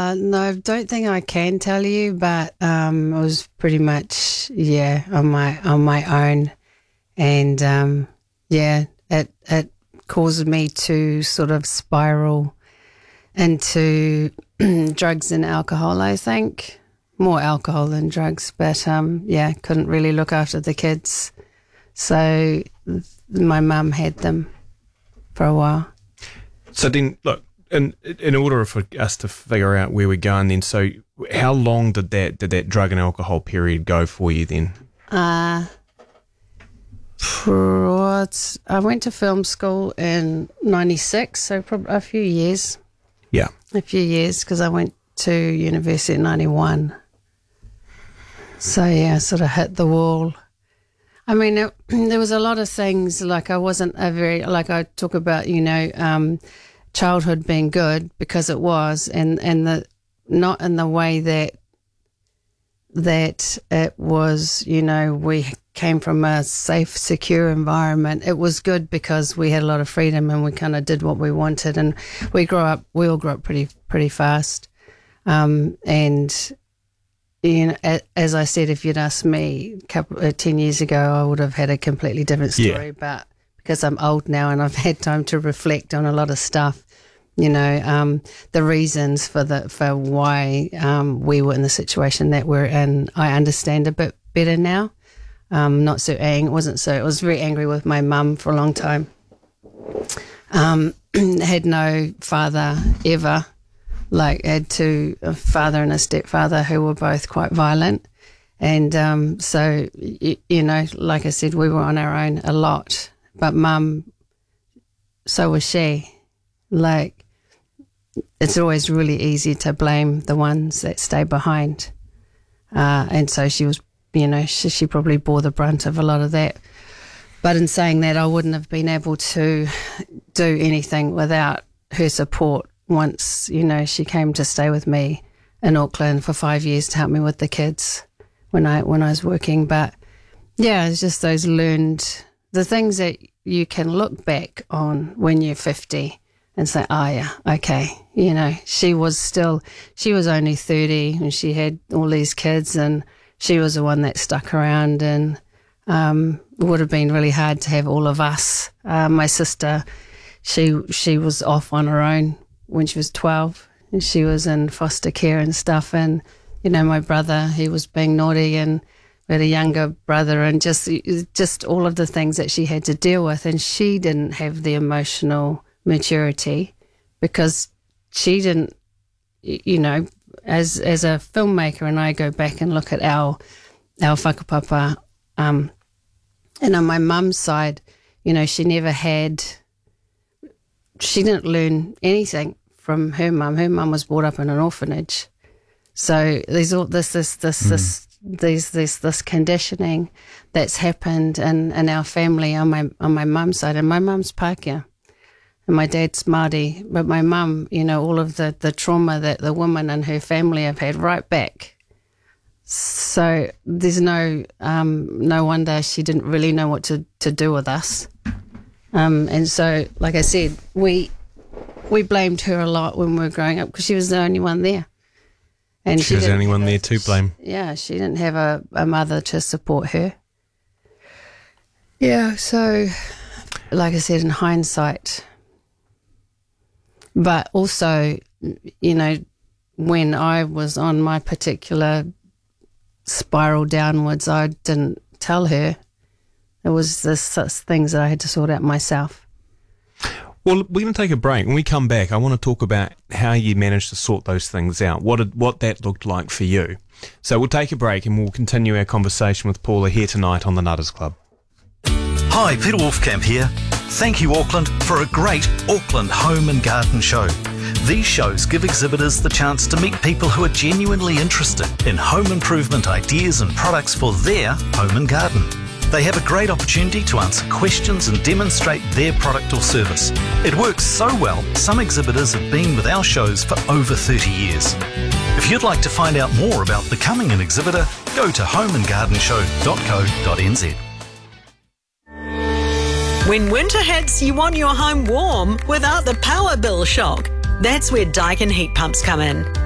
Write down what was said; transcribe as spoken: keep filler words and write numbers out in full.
Uh, no, I don't think I can tell you, but um, it was pretty much, yeah, on my on my own. And, um, yeah, it, it caused me to sort of spiral into drugs and alcohol, I think. More alcohol than drugs, but, um, yeah, couldn't really look after the kids. So my mum had them for a while. So then, look, in in order for us to figure out where we're going then, so how long did that did that drug and alcohol period go for you then? Uh, what, I went to film school in ninety-six, so probably a few years. Yeah. A few years, because I went to university in ninety-one. So, yeah, I sort of hit the wall. I mean, it, there was a lot of things, like I wasn't a very, like I talk about, you know, um, childhood being good, because it was, and, and the not in the way that that it was, you know, we came from a safe, secure environment. It was good because we had a lot of freedom and we kind of did what we wanted, and we grew up, we all grew up pretty, pretty fast. Um, and, you know, as I said, if you'd asked me a couple, uh, ten years ago, I would have had a completely different story. Yeah. But because I'm old now and I've had time to reflect on a lot of stuff, you know, um, the reasons for the for why um, we were in the situation that we're in, I understand a bit better now. Um, not so angry. It wasn't so. I was very angry with my mum for a long time. Um, had no father ever. Like, had two, a father and a stepfather who were both quite violent. And um, so, you, you know, like I said, we were on our own a lot. But mum, so was she. Like, it's always really easy to blame the ones that stay behind. Uh, and so she was, you know, she, she probably bore the brunt of a lot of that. But in saying that, I wouldn't have been able to do anything without her support. Once, you know, she came to stay with me in Auckland for five years to help me with the kids when I when I was working. But yeah, it's just those learned, the things that you can look back on when you're fifty and say, oh yeah, okay, you know, she was still, she was only thirty and she had all these kids, and she was the one that stuck around, and um, it would have been really hard to have all of us. Uh, my sister, she she was off on her own when she was twelve, and she was in foster care and stuff. And, you know, my brother, he was being naughty, and we had a younger brother, and just just all of the things that she had to deal with. And she didn't have the emotional maturity because she didn't, you know, as as a filmmaker, and I go back and look at our, our whakapapa, um, and on my mum's side, you know, she never had, she didn't learn anything from her mum. Her mum was brought up in an orphanage. So there's all this, this, this, mm. this, there's this, this conditioning that's happened in, in our family on my on my mum's side. And my mum's Pākehā, and my dad's Māori. But my mum, you know, all of the, the trauma that the woman and her family have had right back. So there's no um, no wonder she didn't really know what to, to do with us. Um, and so, like I said, we we blamed her a lot when we were growing up because she was the only one there. And she, she was the only one a, there to blame. Yeah, she didn't have a, a mother to support her. Yeah, so, like I said, in hindsight. But also, you know, when I was on my particular spiral downwards, I didn't tell her. It was this such things that I had to sort out myself. Well, we're going to take a break. When we come back, I want to talk about how you managed to sort those things out, what it, what that looked like for you. So we'll take a break and we'll continue our conversation with Paula here tonight on the Nutters Club. Hi, Peter Wolfkamp here. Thank you, Auckland, for a great Auckland Home and Garden show. These shows give exhibitors the chance to meet people who are genuinely interested in home improvement ideas and products for their home and garden. They have a great opportunity to answer questions and demonstrate their product or service. It works so well, some exhibitors have been with our shows for over thirty years. If you'd like to find out more about becoming an exhibitor, go to home and garden show dot co dot n z. When winter hits, you want your home warm without the power bill shock. That's where Daikin heat pumps come in.